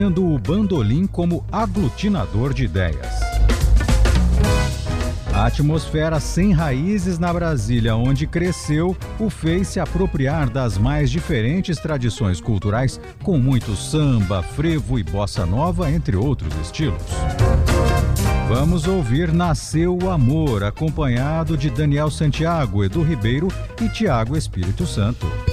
tendo o bandolim como aglutinador de ideias. A atmosfera sem raízes na Brasília onde cresceu o fez se apropriar das mais diferentes tradições culturais, com muito samba, frevo e bossa nova, entre outros estilos. Vamos ouvir Nasceu o Amor, acompanhado de Daniel Santiago, Edu Ribeiro e Tiago Espírito Santo.